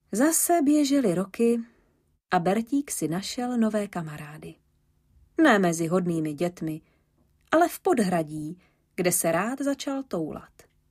Zase běžely roky a Bertík si našel nové kamarády. Ne mezi hodnými dětmi, ale v podhradí, kde se rád začal toulat.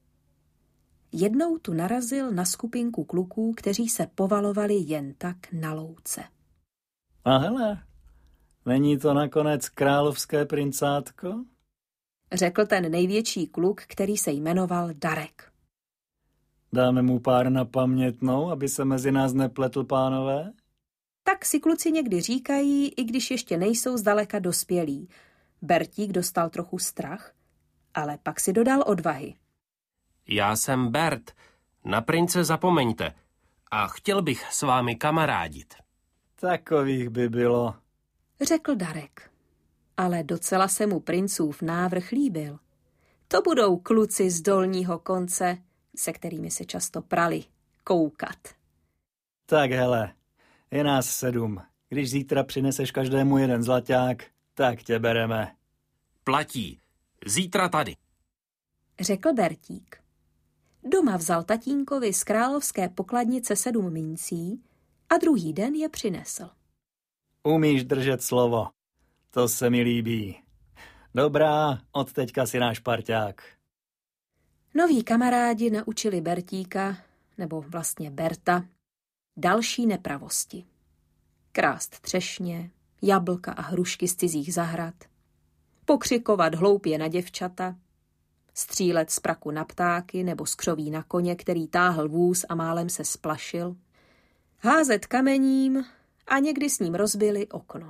Jednou tu narazil na skupinku kluků, kteří se povalovali jen tak na louce. A hele, není to nakonec královské princátko? Řekl ten největší kluk, který se jmenoval Darek. Dáme mu pár na pamětnou, aby se mezi nás nepletl, pánové? Tak si kluci někdy říkají, i když ještě nejsou zdaleka dospělí. Bertík dostal trochu strach, ale pak si dodal odvahy. Já jsem Bert, na prince zapomeňte a chtěl bych s vámi kamarádit. Takových by bylo, řekl Darek. Ale docela se mu princův návrh líbil. To budou kluci z dolního konce, se kterými se často prali, koukat. Tak hele, je nás 7. Když zítra přineseš každému jeden zlaťák, tak tě bereme. Platí. Zítra tady. Řekl Bertík. Doma vzal tatínkovi z královské pokladnice 7 mincí a druhý den je přinesl. Umíš držet slovo. To se mi líbí. Dobrá, od teďka si náš parťák. Noví kamarádi naučili Bertíka, nebo vlastně Berta, další nepravosti. Krást třešně, jablka a hrušky z cizích zahrad, pokřikovat hloupě na děvčata, střílet z praku na ptáky nebo z křoví na koně, který táhl vůz a málem se splašil, házet kamením a někdy s ním rozbili okno.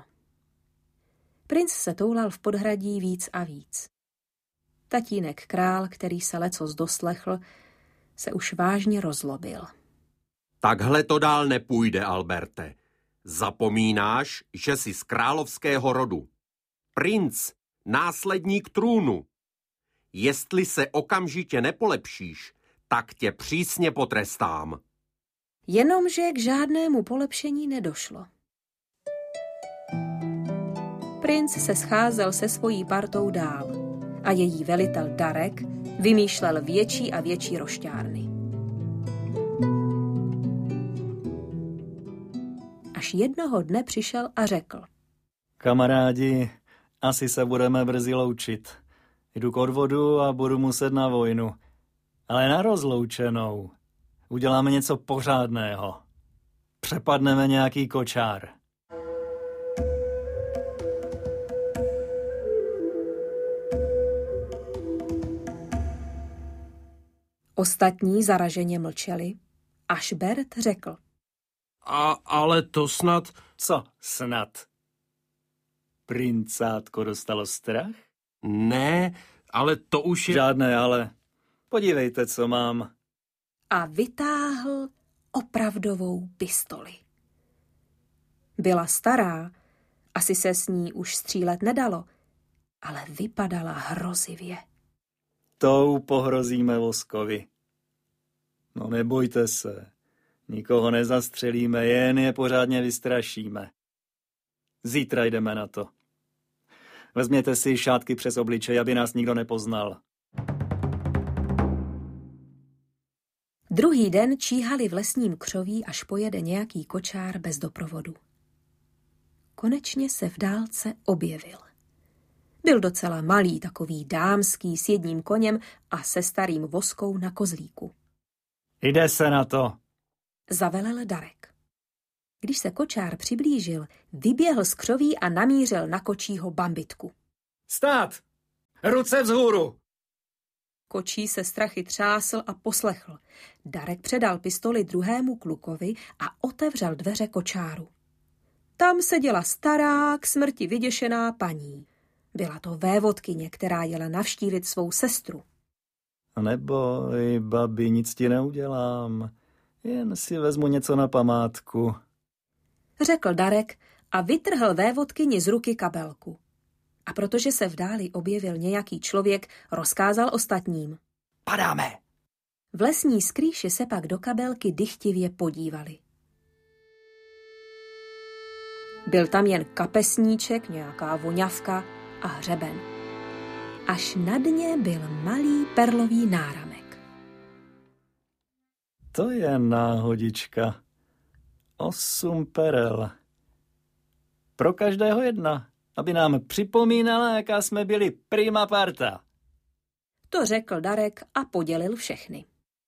Princ se toulal v podhradí víc a víc. Tatínek král, který se lecos doslechl, se už vážně rozlobil. Takhle to dál nepůjde, Alberte. Zapomínáš, že jsi z královského rodu. Princ, následník trůnu. Jestli se okamžitě nepolepšíš, tak tě přísně potrestám. Jenomže k žádnému polepšení nedošlo. Princ se scházel se svojí partou dál a její velitel Darek vymýšlel větší a větší rošťárny. Až jednoho dne přišel a řekl. Kamarádi, asi se budeme brzy loučit. Jdu k odvodu a budu muset na vojnu. Ale na rozloučenou. Uděláme něco pořádného. Přepadneme nějaký kočár. Ostatní zaraženě mlčeli, až Bert řekl. Ale to snad... Co snad? Princátko dostalo strach? Ne, ale to už je... Žádné ale. Podívejte, co mám. A vytáhl opravdovou pistoli. Byla stará, asi se s ní už střílet nedalo, ale vypadala hrozivě. Tou pohrozíme Voskovi. No nebojte se, nikoho nezastřelíme, jen je pořádně vystrašíme. Zítra jdeme na to. Vezměte si šátky přes obličej, aby nás nikdo nepoznal. Druhý den číhali v lesním křoví, až pojede nějaký kočár bez doprovodu. Konečně se v dálce objevil. Byl docela malý, takový dámský, s jedním koněm a se starým Voskou na kozlíku. Jde se na to, zavelel Darek. Když se kočár přiblížil, vyběhl z křoví a namířil na kočího Bambitku. Stát! Ruce vzhůru! Kočí se strachy třásl a poslechl. Darek předal pistoli druhému klukovi a otevřel dveře kočáru. Tam seděla stará, k smrti vyděšená paní. Byla to vévodkyně, která jela navštívit svou sestru. Neboj, babi, nic ti neudělám. Jen si vezmu něco na památku, řekl Darek a vytrhl vévodkyni z ruky kabelku. A protože se v dáli objevil nějaký člověk, rozkázal ostatním. Padáme! V lesní skrýši se pak do kabelky dychtivě podívali. Byl tam jen kapesníček, nějaká voňavka a hřeben. Až na dně byl malý perlový náramek. To je náhodička. 8 perel. Pro každého jedna, aby nám připomínala, jaká jsme byli prima parta. To řekl Darek a podělil všechny.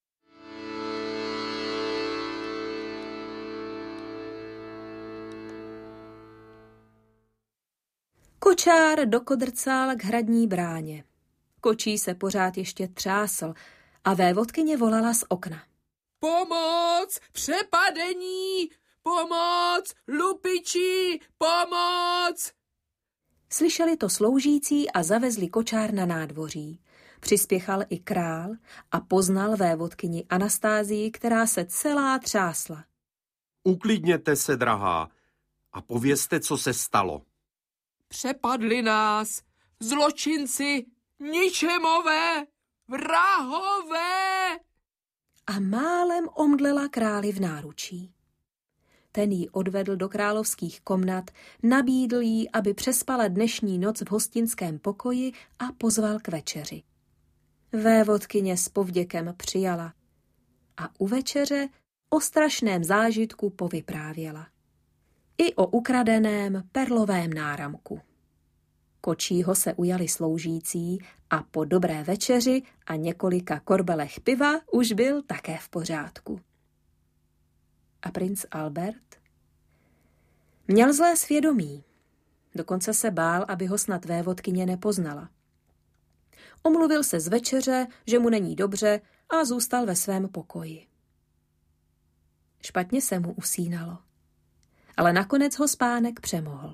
Kočár dokodrcal k hradní bráně. Kočí se pořád ještě třásl a vévodkyně volala z okna. Pomoc! Přepadení! Pomoc! Lupiči! Pomoc! Slyšeli to sloužící a zavezli kočár na nádvoří. Přispěchal i král a poznal vévodkyni Anastázii, která se celá třásla. Uklidněte se, drahá, a povězte, co se stalo. Přepadli nás! Zločinci! Ničemové! Vrahové! A málem omdlela králi v náručí. Ten ji odvedl do královských komnat, nabídl jí, aby přespala dnešní noc v hostinském pokoji a pozval k večeři. Vévodkyně s povděkem přijala a u večeře o strašném zážitku povyprávěla. I o ukradeném perlovém náramku. Kočího se ujali sloužící a po dobré večeři a několika korbelech piva už byl také v pořádku. A princ Albert? Měl zlé svědomí. Dokonce se bál, aby ho snad vévodkyně nepoznala. Omluvil se z večeře, že mu není dobře a zůstal ve svém pokoji. Špatně se mu usínalo, ale nakonec ho spánek přemohl.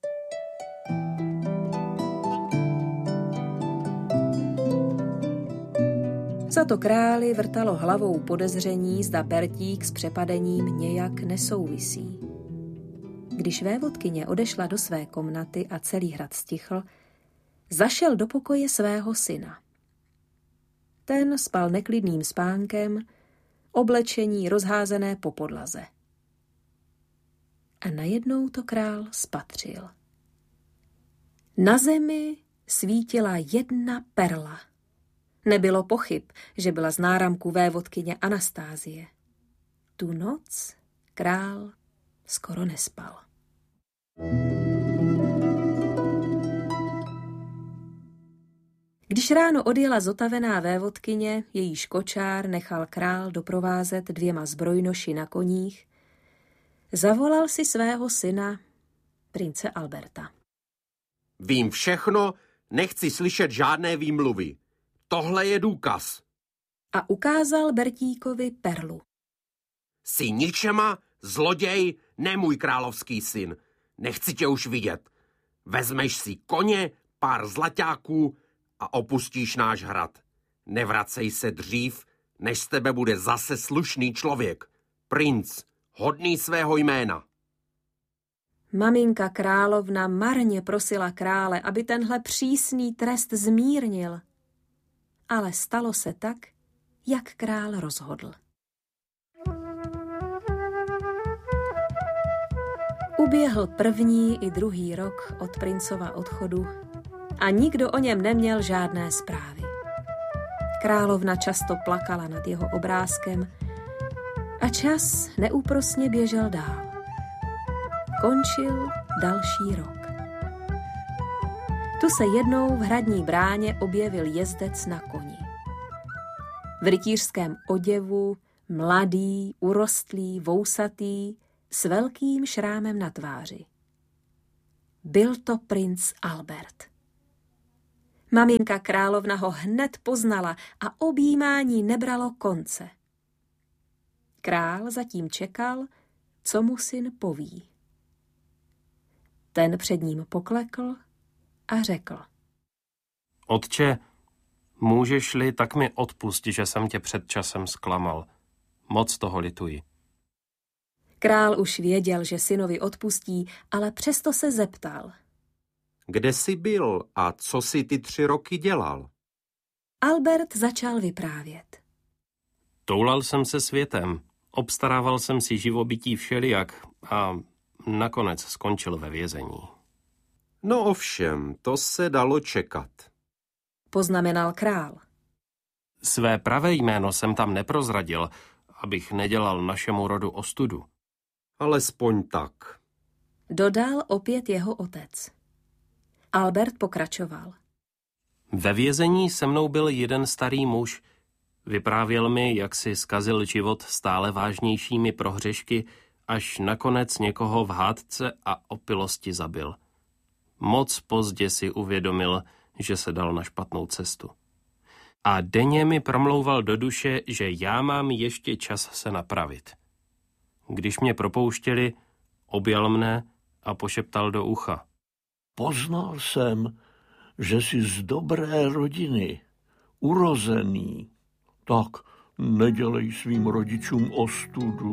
Za to králi vrtalo hlavou podezření, zda Bertík s přepadením nějak nesouvisí. Když vévodkyně odešla do své komnaty a celý hrad stichl, zašel do pokoje svého syna. Ten spal neklidným spánkem, oblečení rozházené po podlaze. A najednou to král spatřil. Na zemi svítila jedna perla. Nebylo pochyb, že byla z náramku vévodkyně Anastázie. Tu noc král skoro nespal. Když ráno odjela zotavená vévodkyně, jejíž kočár nechal král doprovázet 2 zbrojnoši na koních, zavolal si svého syna, prince Alberta. Vím všechno, nechci slyšet žádné výmluvy. Tohle je důkaz. A ukázal Bertíkovi perlu. Jsi ničema, zloděj, ne můj královský syn. Nechci tě už vidět. Vezmeš si koně, pár zlaťáků a opustíš náš hrad. Nevracej se dřív, než z tebe bude zase slušný člověk. Princ, hodný svého jména. Maminka královna marně prosila krále, aby tenhle přísný trest zmírnil. Ale stalo se tak, jak král rozhodl. Uběhl 1. i 2. rok od princova odchodu a nikdo o něm neměl žádné zprávy. Královna často plakala nad jeho obrázkem a čas neúprosně běžel dál. Končil další rok. Tu se jednou v hradní bráně objevil jezdec na koni. V rytířském oděvu, mladý, urostlý, vousatý, s velkým šrámem na tváři. Byl to princ Albert. Maminka královna ho hned poznala a objímání nebralo konce. Král zatím čekal, co mu syn poví. Ten před ním poklekl a řekl. Otče, můžeš-li, tak mi odpustit, že jsem tě před časem zklamal. Moc toho lituji. Král už věděl, že synovi odpustí, ale přesto se zeptal. Kde jsi byl a co jsi ty 3 roky dělal? Albert začal vyprávět. Toulal jsem se světem, obstarával jsem si živobytí všelijak a nakonec skončil ve vězení. No ovšem, to se dalo čekat. Poznamenal král. Své pravé jméno jsem tam neprozradil, abych nedělal našemu rodu ostudu. Alespoň tak. Dodal opět jeho otec. Albert pokračoval. Ve vězení se mnou byl jeden starý muž. Vyprávěl mi, jak si zkazil život stále vážnějšími prohřešky, až nakonec někoho v hádce a opilosti zabil. Moc pozdě si uvědomil, že se dal na špatnou cestu. A denně mi promlouval do duše, že já mám ještě čas se napravit. Když mě propouštěli, objal mne a pošeptal do ucha. Poznal jsem, že jsi z dobré rodiny, urozený. Tak nedělej svým rodičům ostudu.